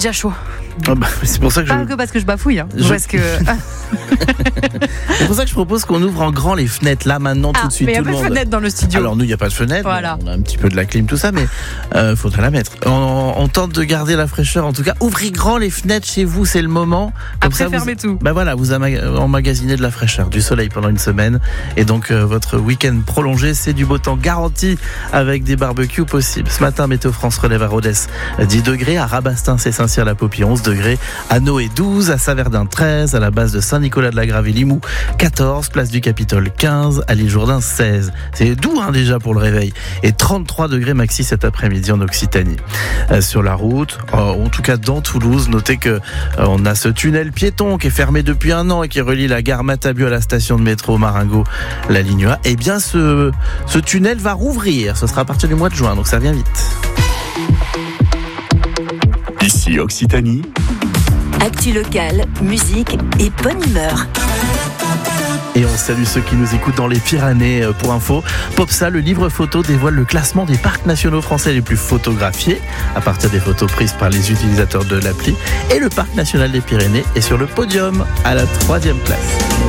déjà chaud. C'est pour ça que Pas que parce que je bafouille, hein. Parce que... C'est pour ça que je propose qu'on ouvre en grand les fenêtres là maintenant tout de suite. Mais il n'y a tout pas le de monde. fenêtre dans le studio. Alors nous il n'y a pas de fenêtre, Voilà. On a un petit peu de la clim tout ça, mais faudrait la mettre. On tente de garder la fraîcheur. En tout cas, ouvrez grand les fenêtres chez vous, c'est le moment. Comme Après, ça, fermez tout. Voilà, vous emmagasinez de la fraîcheur, du soleil pendant une semaine, et donc votre week-end prolongé, c'est du beau temps garanti avec des barbecues possibles. Ce matin, Météo France relève à Rodez 10 degrés, à Rabastins et Saint-Cyr-la-Popie 11 degrés, à Noé 12, à Saverdin 13, à la base de Saint-Nicolas-de-la-Grave et Limoux 14, place du Capitole 15, à l'Île-Jourdain 16. C'est doux déjà pour le réveil. Et 33 degrés maxi cet après-midi en Occitanie. Sur la route, en tout cas dans Toulouse, notez que on a ce tunnel piéton qui est fermé depuis un an et qui relie la gare Matabieu à la station de métro Marengo, la ligne A. Eh bien ce tunnel va rouvrir. Ce sera à partir du mois de juin, donc ça vient vite. Ici Occitanie. Actu locale, musique et bonne humeur. Et on salue ceux qui nous écoutent dans les Pyrénées. Pour info, Popsa, le livre photo, dévoile le classement des parcs nationaux français les plus photographiés à partir des photos prises par les utilisateurs de l'appli. Et le parc national des Pyrénées est sur le podium à la 3e place.